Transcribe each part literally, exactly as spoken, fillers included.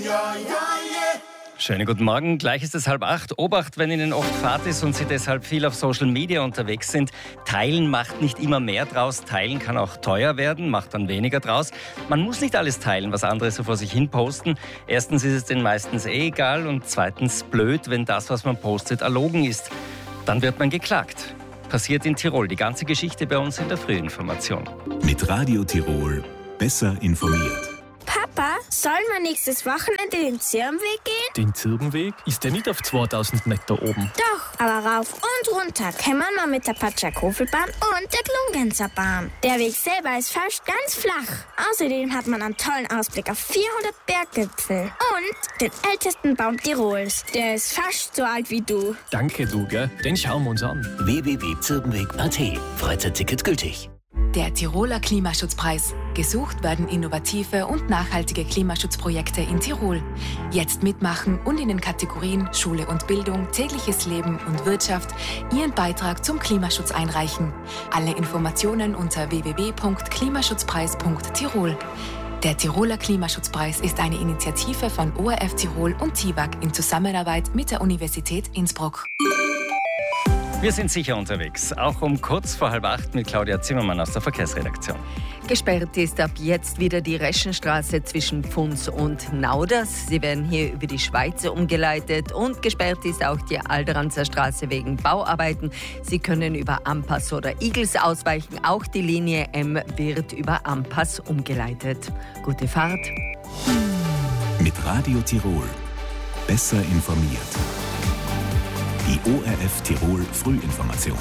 Schönen guten Morgen, gleich ist es halb acht. Obacht, wenn Ihnen oft Fahrt ist und Sie deshalb viel auf Social Media unterwegs sind. Teilen macht nicht immer mehr draus. Teilen kann auch teuer werden, macht dann weniger draus. Man muss nicht alles teilen, was andere so vor sich hin posten. Erstens ist es denen meistens eh egal und zweitens blöd, wenn das, was man postet, erlogen ist. Dann wird man geklagt. Passiert in Tirol. Die ganze Geschichte bei uns in der Frühinformation. Mit Radio Tirol besser informiert. Papa, sollen wir nächstes Wochenende den Zirbenweg gehen? Den Zirbenweg? Ist der nicht auf zweitausend Meter oben? Doch, aber rauf und runter kämmern wir mit der Patschakofelbahn und der Klungenzerbahn. Der Weg selber ist fast ganz flach. Außerdem hat man einen tollen Ausblick auf vierhundert Berggipfel und den ältesten Baum Tirols. Der ist fast so alt wie du. Danke, du, gell? Den schauen wir uns an. w w w punkt zirbenweg punkt a t. Freizeittticket gültig. Der Tiroler Klimaschutzpreis. Gesucht werden innovative und nachhaltige Klimaschutzprojekte in Tirol. Jetzt mitmachen und in den Kategorien Schule und Bildung, tägliches Leben und Wirtschaft Ihren Beitrag zum Klimaschutz einreichen. Alle Informationen unter w w w punkt klimaschutzpreis punkt tirol. Der Tiroler Klimaschutzpreis ist eine Initiative von O R F Tirol und T I W A G in Zusammenarbeit mit der Universität Innsbruck. Wir sind sicher unterwegs, auch um kurz vor halb acht mit Claudia Zimmermann aus der Verkehrsredaktion. Gesperrt ist ab jetzt wieder die Reschenstraße zwischen Pfunds und Nauders. Sie werden hier über die Schweizer umgeleitet und gesperrt ist auch die Alderanzer Straße wegen Bauarbeiten. Sie können über Ampas oder Igels ausweichen. Auch die Linie M wird über Ampas umgeleitet. Gute Fahrt. Mit Radio Tirol besser informiert. Die O R F Tirol Frühinformation.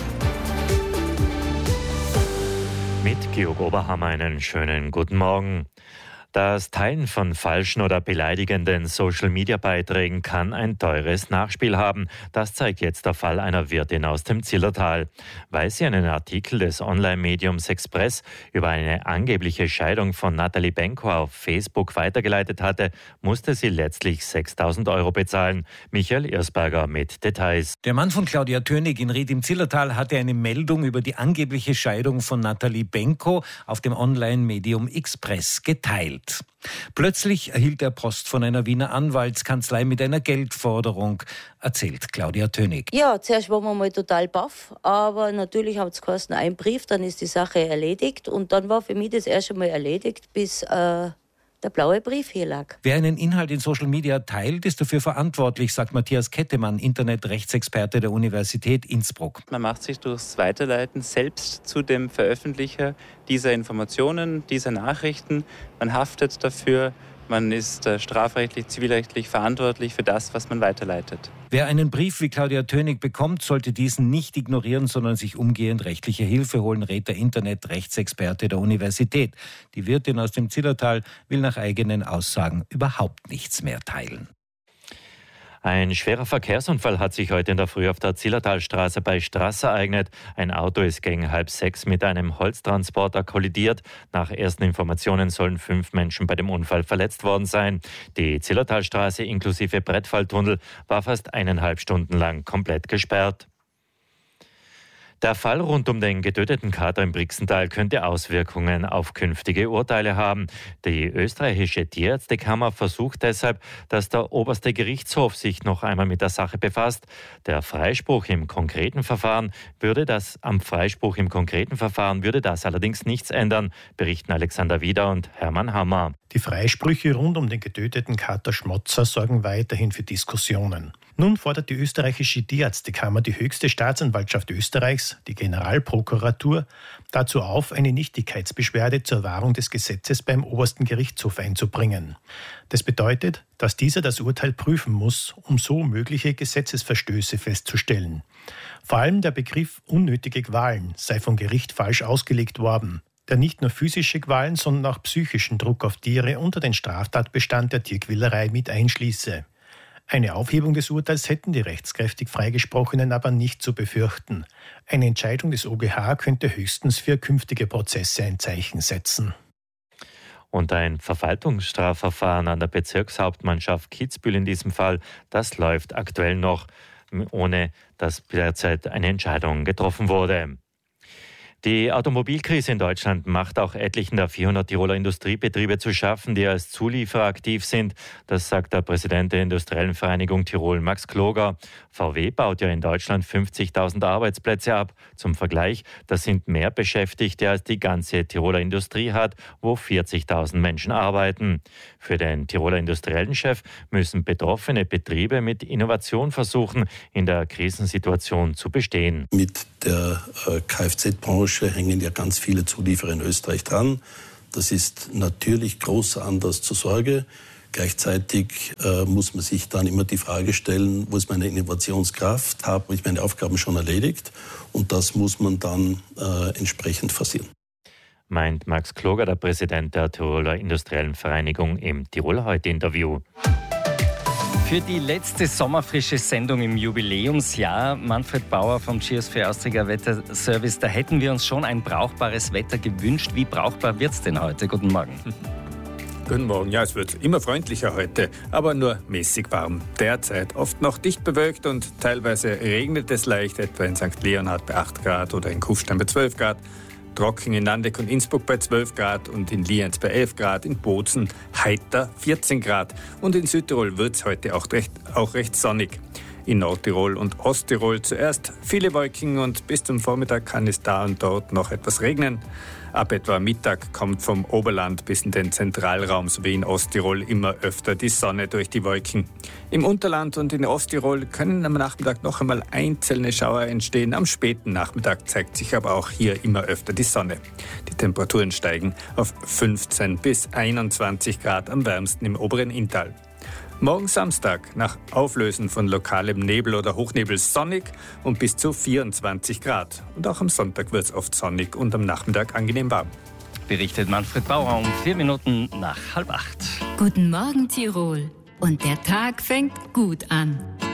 Mit Georg Oberhammer einen schönen guten Morgen. Das Teilen von falschen oder beleidigenden Social-Media-Beiträgen kann ein teures Nachspiel haben. Das zeigt jetzt der Fall einer Wirtin aus dem Zillertal. Weil sie einen Artikel des Online-Mediums Express über eine angebliche Scheidung von Natalie Benko auf Facebook weitergeleitet hatte, musste sie letztlich sechstausend Euro bezahlen. Michael Irsberger mit Details. Der Mann von Claudia Tönig in Ried im Zillertal hatte eine Meldung über die angebliche Scheidung von Natalie Benko auf dem Online-Medium Express geteilt. Plötzlich erhielt er Post von einer Wiener Anwaltskanzlei mit einer Geldforderung, erzählt Claudia Tönig. Ja, zuerst waren wir mal total baff, aber natürlich hat es geheißen, ein Brief, dann ist die Sache erledigt und dann war für mich das erste Mal erledigt, bis äh, der blaue Brief hier lag. Wer einen Inhalt in Social Media teilt, ist dafür verantwortlich, sagt Matthias Kettemann, Internetrechtsexperte der Universität Innsbruck. Man macht sich durchs Weiterleiten selbst zu dem Veröffentlicher dieser Informationen, dieser Nachrichten. Man haftet dafür, man ist äh, strafrechtlich, zivilrechtlich verantwortlich für das, was man weiterleitet. Wer einen Brief wie Claudia Tönig bekommt, sollte diesen nicht ignorieren, sondern sich umgehend rechtliche Hilfe holen, rät der Internetrechtsexperte der Universität. Die Wirtin aus dem Zillertal will nach eigenen Aussagen überhaupt nichts mehr teilen. Ein schwerer Verkehrsunfall hat sich heute in der Früh auf der Zillertalstraße bei Straß ereignet. Ein Auto ist gegen halb sechs mit einem Holztransporter kollidiert. Nach ersten Informationen sollen fünf Menschen bei dem Unfall verletzt worden sein. Die Zillertalstraße inklusive Brettfalltunnel war fast eineinhalb Stunden lang komplett gesperrt. Der Fall rund um den getöteten Kater im Brixental könnte Auswirkungen auf künftige Urteile haben. Die österreichische Tierärztekammer versucht deshalb, dass der oberste Gerichtshof sich noch einmal mit der Sache befasst. Der Freispruch im konkreten Verfahren würde das, am Freispruch im konkreten Verfahren würde das allerdings nichts ändern, berichten Alexander Wieder und Hermann Hammer. Die Freisprüche rund um den getöteten Kater Schmotzer sorgen weiterhin für Diskussionen. Nun fordert die österreichische Tierärztekammer die höchste Staatsanwaltschaft Österreichs, die Generalprokuratur, dazu auf, eine Nichtigkeitsbeschwerde zur Wahrung des Gesetzes beim obersten Gerichtshof einzubringen. Das bedeutet, dass dieser das Urteil prüfen muss, um so mögliche Gesetzesverstöße festzustellen. Vor allem der Begriff unnötige Qualen sei vom Gericht falsch ausgelegt worden, der nicht nur physische Qualen, sondern auch psychischen Druck auf Tiere unter den Straftatbestand der Tierquälerei mit einschließe. Eine Aufhebung des Urteils hätten die rechtskräftig Freigesprochenen aber nicht zu befürchten. Eine Entscheidung des O G H könnte höchstens für künftige Prozesse ein Zeichen setzen. Und ein Verwaltungsstrafverfahren an der Bezirkshauptmannschaft Kitzbühel in diesem Fall, das läuft aktuell noch, ohne dass derzeit eine Entscheidung getroffen wurde. Die Automobilkrise in Deutschland macht auch etlichen der vierhundert Tiroler Industriebetriebe zu schaffen, die als Zulieferer aktiv sind. Das sagt der Präsident der Industriellen Vereinigung Tirol, Max Kloger. V W baut ja in Deutschland fünfzigtausend Arbeitsplätze ab. Zum Vergleich, das sind mehr Beschäftigte als die ganze Tiroler Industrie hat, wo vierzigtausend Menschen arbeiten. Für den Tiroler Industriellenchef müssen betroffene Betriebe mit Innovation versuchen, in der Krisensituation zu bestehen. Mit der äh, Kfz-Branche hängen ja ganz viele Zulieferer in Österreich dran. Das ist natürlich großer Anlass zur Sorge. Gleichzeitig äh, muss man sich dann immer die Frage stellen, wo ist meine Innovationskraft? Habe ich meine Aufgaben schon erledigt? Und das muss man dann äh, entsprechend forcieren. Meint Max Kloger, der Präsident der Tiroler Industriellen Vereinigung, im Tiroler Heute-Interview. Für die letzte sommerfrische Sendung im Jubiläumsjahr, Manfred Bauer vom Geosphere Austria Wetterservice, da hätten wir uns schon ein brauchbares Wetter gewünscht. Wie brauchbar wird es denn heute? Guten Morgen. Guten Morgen. Ja, es wird immer freundlicher heute, aber nur mäßig warm. Derzeit oft noch dicht bewölkt und teilweise regnet es leicht, etwa in Sankt Leonhard bei acht Grad oder in Kufstein bei zwölf Grad. Trocken in Nandeck und Innsbruck bei zwölf Grad und in Lienz bei elf Grad, in Bozen heiter vierzehn Grad. Und in Südtirol wird es heute auch recht, auch recht sonnig. In Nordtirol und Osttirol zuerst viele Wolken und bis zum Vormittag kann es da und dort noch etwas regnen. Ab etwa Mittag kommt vom Oberland bis in den Zentralraum sowie in Osttirol immer öfter die Sonne durch die Wolken. Im Unterland und in Osttirol können am Nachmittag noch einmal einzelne Schauer entstehen. Am späten Nachmittag zeigt sich aber auch hier immer öfter die Sonne. Die Temperaturen steigen auf fünfzehn bis einundzwanzig Grad, am wärmsten im oberen Inntal. Morgen Samstag nach Auflösen von lokalem Nebel oder Hochnebel sonnig und bis zu vierundzwanzig Grad. Und auch am Sonntag wird es oft sonnig und am Nachmittag angenehm warm. Berichtet Manfred Bauer um vier Minuten nach halb acht. Guten Morgen Tirol. Und der Tag fängt gut an.